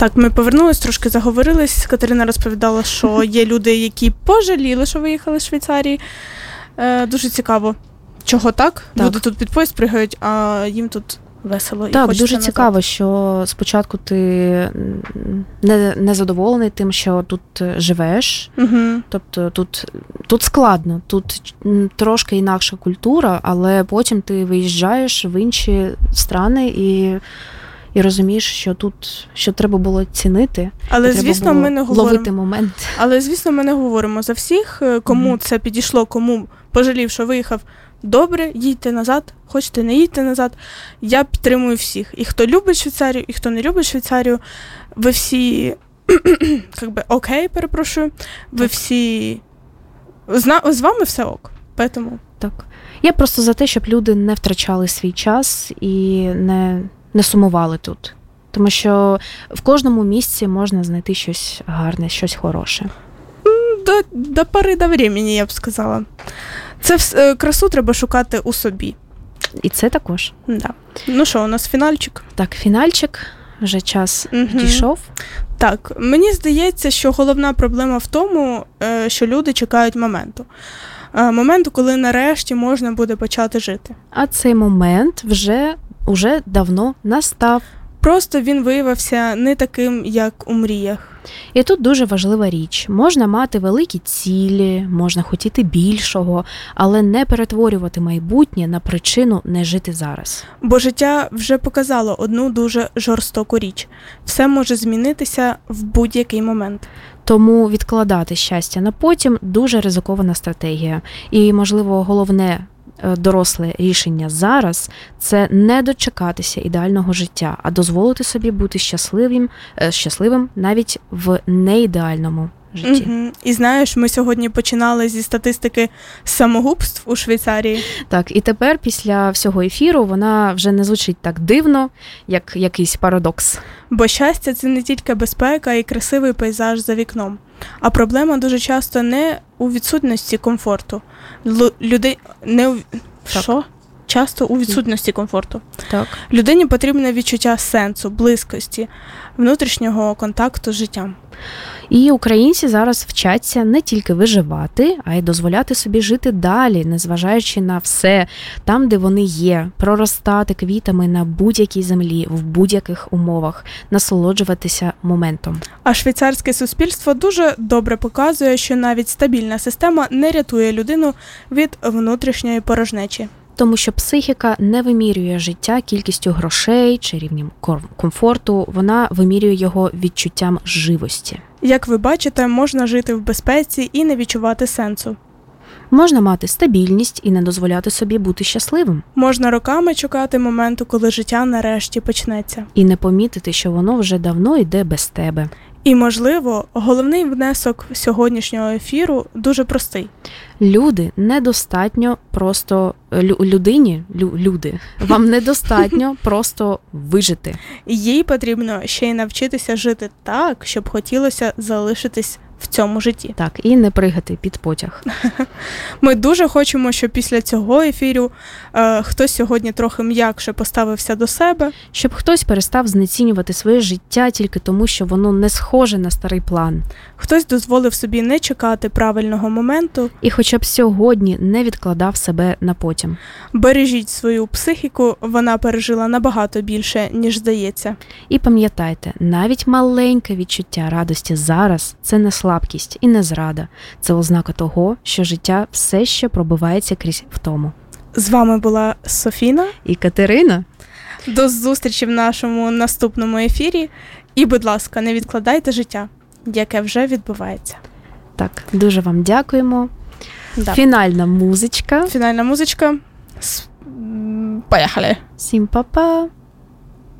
Так, ми повернулись, трошки заговорились. Катерина розповідала, що є люди, які пожаліли, що виїхали з Швейцарії. Дуже цікаво. Чого так? Люди тут під поїзд пригають, а їм тут весело. Так, і дуже назад. цікаво, що спочатку ти не задоволений тим, що тут живеш. Тобто тут складно, тут трошки інакша культура, але потім ти виїжджаєш в інші страни і розумієш, що тут що треба було цінити, але звісно, ми не говоримо ловити момент. Але звісно, ми не говоримо за всіх, кому це підійшло, кому пожалів, що виїхав. Добре, їдьте назад, хочете не їдьте назад. Я підтримую всіх. І хто любить Швейцарію, і хто не любить Швейцарію, ви всі окей, перепрошую. Ви всі з вами все ок. Поэтому так. Я просто за те, щоб люди не втрачали свій час і не сумували тут. Тому що в кожному місці можна знайти щось гарне, щось хороше. До пори до времени, я б сказала. Красу треба шукати у собі. І це також. Да. Ну що, у нас фінальчик? Так, фінальчик. Вже час дійшов. Так, мені здається, що головна проблема в тому, що люди чекають моменту. Моменту, коли нарешті можна буде почати жити. А цей момент вже давно настав. Просто він виявився не таким, як у мріях. І тут дуже важлива річ. Можна мати великі цілі, можна хотіти більшого, але не перетворювати майбутнє на причину не жити зараз. Бо життя вже показало одну дуже жорстоку річ. Все може змінитися в будь-який момент. Тому відкладати щастя на потім – дуже ризикована стратегія. І, можливо, головне доросле рішення зараз – це не дочекатися ідеального життя, а дозволити собі бути щасливим навіть в неідеальному житті. І знаєш, ми сьогодні починали зі статистики самогубств у Швейцарії. Так, і тепер після всього ефіру вона вже не звучить так дивно, як якийсь парадокс. Бо щастя – це не тільки безпека і красивий пейзаж за вікном. А проблема дуже часто не у відсутності комфорту. Часто у відсутності комфорту. Так. Людині потрібне відчуття сенсу, близькості, внутрішнього контакту з життям. І українці зараз вчаться не тільки виживати, а й дозволяти собі жити далі, незважаючи на все, там, де вони є, проростати квітами на будь-якій землі, в будь-яких умовах, насолоджуватися моментом. А швейцарське суспільство дуже добре показує, що навіть стабільна система не рятує людину від внутрішньої порожнечі. Тому що психіка не вимірює життя кількістю грошей чи рівнем комфорту, вона вимірює його відчуттям живості. Як ви бачите, можна жити в безпеці і не відчувати сенсу. Можна мати стабільність і не дозволяти собі бути щасливим. Можна роками чекати моменту, коли життя нарешті почнеться. І не помітити, що воно вже давно йде без тебе. І, можливо, головний внесок сьогоднішнього ефіру дуже простий. Люди недостатньо просто... Люди. Вам недостатньо просто вижити. Їй потрібно ще й навчитися жити так, щоб хотілося залишитись в цьому житті. Так, і не пригати під потяг. Ми дуже хочемо, щоб після цього ефіру хтось сьогодні трохи м'якше поставився до себе. Щоб хтось перестав знецінювати своє життя тільки тому, що воно не схоже на старий план. Хтось дозволив собі не чекати правильного моменту. І хоча б сьогодні не відкладав себе на потім. Бережіть свою психіку, вона пережила набагато більше, ніж здається. І пам'ятайте, навіть маленьке відчуття радості зараз – це не слабкість і не зрада. Це ознака того, що життя все ще пробивається крізь втому. З вами була Софіна і Катерина. До зустрічі в нашому наступному ефірі. І, будь ласка, не відкладайте життя, яке вже відбувається. Так, дуже вам дякуємо. Да. Фінальна музичка. Поїхали. Всім па-па.